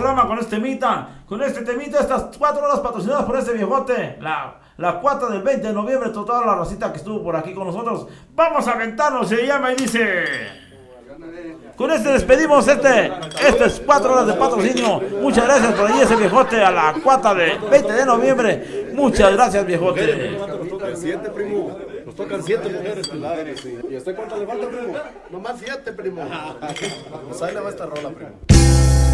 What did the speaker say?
programa con este temita, estas 4 horas patrocinadas por este viejote. La cuata del 20 de noviembre, toda la racita que estuvo por aquí con nosotros. Vamos a aventarnos, se llama y dice... Con este despedimos estas 4 horas de patrocinio. Muchas gracias por allí ese viejote a la cuata del 20 de noviembre. Muchas gracias, viejote. Nos tocan 7, primo. Nos tocan 7 mujeres. ¿Y a usted cuánto le falta, primo? Nomás 7, primo. Pues ahí le va esta rola, primo.